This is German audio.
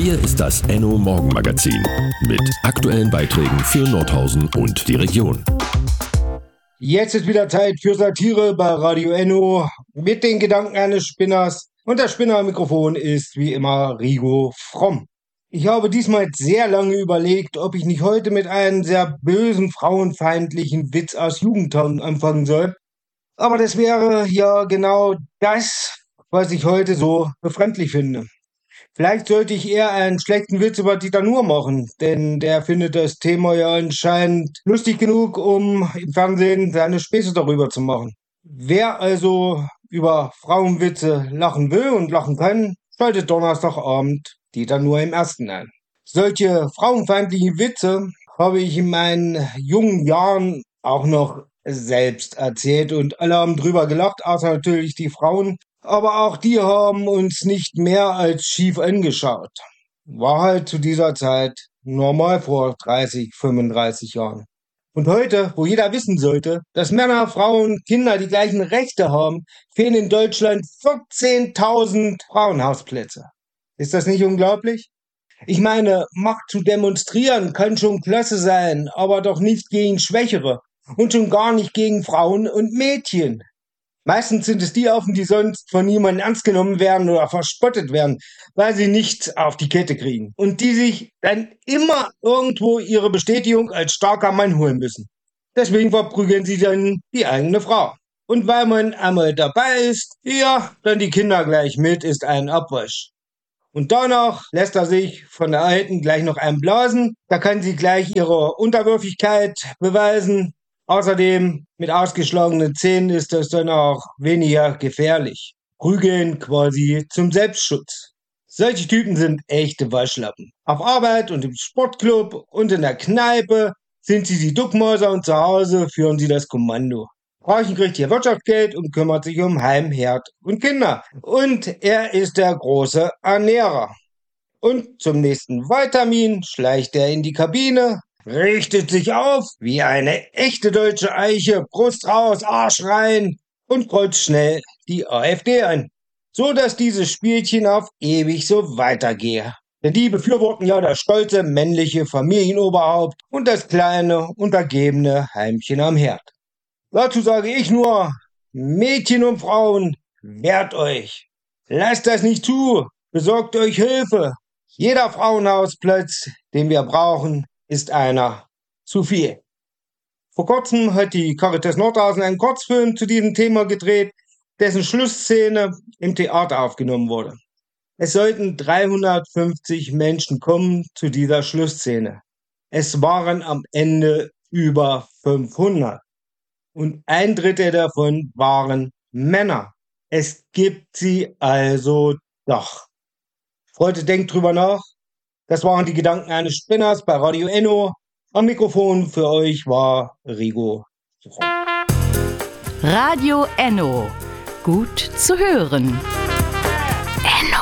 Hier ist das Enno Morgenmagazin mit aktuellen Beiträgen für Nordhausen und die Region. Jetzt ist wieder Zeit für Satire bei Radio Enno mit den Gedanken eines Spinners. Und der Spinner am Mikrofon ist wie immer Rigo Fromm. Ich habe diesmal sehr lange überlegt, ob ich nicht heute mit einem sehr bösen, frauenfeindlichen Witz aus Jugendtagen anfangen soll. Aber das wäre ja genau das, was ich heute so befremdlich finde. Vielleicht sollte ich eher einen schlechten Witz über Dieter Nuhr machen, denn der findet das Thema ja anscheinend lustig genug, um im Fernsehen seine Späße darüber zu machen. Wer also über Frauenwitze lachen will und lachen kann, schaltet Donnerstagabend Dieter Nuhr im Ersten ein. Solche frauenfeindlichen Witze habe ich in meinen jungen Jahren auch noch selbst erzählt und alle haben drüber gelacht, außer natürlich die Frauen. Aber auch die haben uns nicht mehr als schief angeschaut. War halt zu dieser Zeit normal vor 30, 35 Jahren. Und heute, wo jeder wissen sollte, dass Männer, Frauen, Kinder die gleichen Rechte haben, fehlen in Deutschland 14.000 Frauenhausplätze. Ist das nicht unglaublich? Ich meine, Macht zu demonstrieren kann schon klasse sein, aber doch nicht gegen Schwächere und schon gar nicht gegen Frauen und Mädchen. Meistens sind es die Affen, die sonst von niemandem ernst genommen werden oder verspottet werden, weil sie nichts auf die Kette kriegen. Und die sich dann immer irgendwo ihre Bestätigung als starker Mann holen müssen. Deswegen verprügeln sie dann die eigene Frau. Und weil man einmal dabei ist, ja, dann die Kinder gleich mit, ist ein Abwasch. Und danach lässt er sich von der Alten gleich noch einblasen. Da kann sie gleich ihre Unterwürfigkeit beweisen. Außerdem, mit ausgeschlagenen Zähnen ist das dann auch weniger gefährlich. Prügeln quasi zum Selbstschutz. Solche Typen sind echte Waschlappen. Auf Arbeit und im Sportclub und in der Kneipe sind sie die Duckmäuser und zu Hause führen sie das Kommando. Frauchen kriegt hier Wirtschaftsgeld und kümmert sich um Heim, Herd und Kinder. Und er ist der große Ernährer. Und zum nächsten Vitamin schleicht er in die Kabine, richtet sich auf wie eine echte deutsche Eiche, Brust raus, Arsch rein und kreuzt schnell die AfD ein. So dass dieses Spielchen auf ewig so weitergehe. Denn die befürworten ja das stolze männliche Familienoberhaupt und das kleine, untergebene Heimchen am Herd. Dazu sage ich nur, Mädchen und Frauen, wehrt euch. Lasst das nicht zu, besorgt euch Hilfe. Jeder Frauenhausplatz, den wir brauchen, ist einer zu viel. Vor kurzem hat die Caritas Nordhausen einen Kurzfilm zu diesem Thema gedreht, dessen Schlussszene im Theater aufgenommen wurde. Es sollten 350 Menschen kommen zu dieser Schlussszene. Es waren am Ende über 500. Und 1/3 davon waren Männer. Es gibt sie also doch. Freunde, denkt drüber nach. Das waren die Gedanken eines Spinners bei Radio Enno. Am Mikrofon für euch war Rigo. Radio Enno. Gut zu hören. Enno.